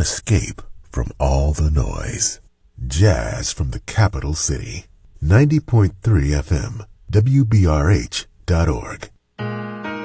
escape from all the noise. Jazz from the capital city. 90.3 FM, WBRH.org.